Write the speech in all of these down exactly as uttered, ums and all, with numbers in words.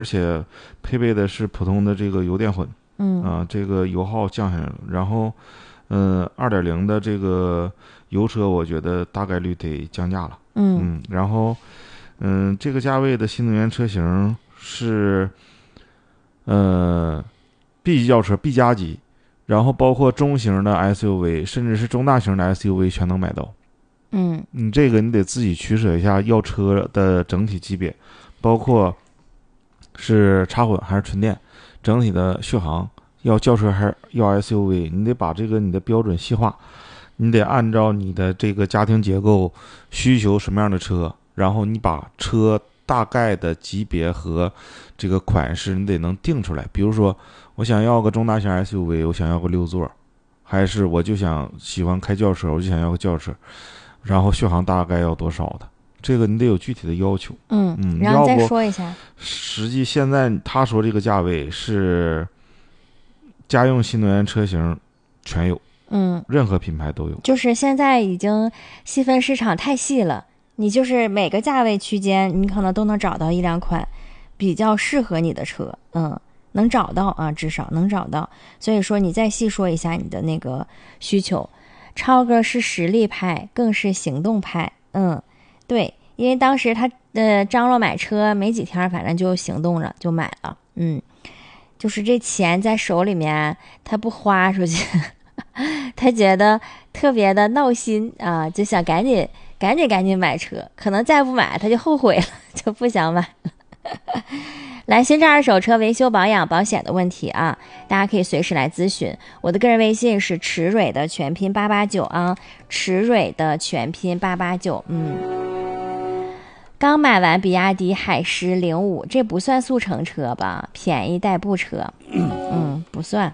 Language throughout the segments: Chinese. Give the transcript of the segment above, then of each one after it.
而且配备的是普通的这个油电混， 嗯啊，这个油耗降下来了。然后，嗯、呃，二点零的这个油车，我觉得大概率得降价了。 嗯嗯，然后，嗯，这个价位的新能源车型是，呃，B 级轿车 B 加级，然后包括中型的 S U V，甚至是中大型的 S U V 全能买到。 嗯你这个你得自己取舍一下要车的整体级别，包括是插混还是纯电，整体的续航要轿车还是要 S U V， 你得把这个你的标准细化，你得按照你的这个家庭结构需求什么样的车，然后你把车大概的级别和这个款式你得能定出来。比如说我想要个中大型 S U V， 我想要个六座，还是我就想喜欢开轿车，我就想要个轿车，然后续航大概要多少的，这个你得有具体的要求。 嗯， 嗯， 然后再要不说一下。 实际现在他说这个价位是家用新能源车型全有， 嗯， 任何品牌都有。 就是现在已经细分市场太细了，你就是每个价位区间，你可能都能找到一两款比较适合你的车，嗯，能找到啊，至少能找到。所以说你再细说一下你的那个需求。超哥是实力派，更是行动派，嗯，对，因为当时他呃张罗买车没几天，反正就行动了，就买了，嗯，就是这钱在手里面他不花出去。他觉得特别的闹心啊，就想赶紧赶紧赶紧买车，可能再不买他就后悔了，就不想买了。来，新车二手车维修保养保险的问题啊，大家可以随时来咨询。我的个人微信是池蕊的全拼八八九啊，池蕊的全拼八八九。嗯，刚买完比亚迪海狮零五，这不算速成车吧？便宜代步车，嗯，不算。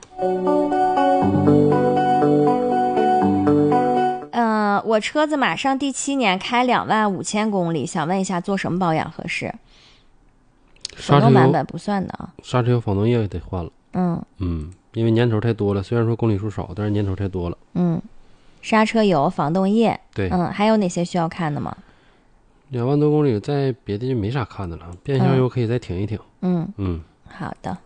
呃，我车子马上第七年，开两万五千公里，想问一下做什么保养合适？混动版本不算的啊。 刹车油仿动液得换了。 嗯嗯，因为年头太多了，虽然说公里数少，但是年头太多了。 嗯，刹车油、仿动液。 对。 嗯，还有哪些需要看的吗？ 两万多公里，在别的就没啥看的了。变箱油可以再停一停。 嗯嗯， 好的。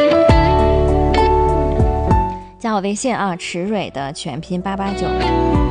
加我微信啊，池蕊的全拼八八九。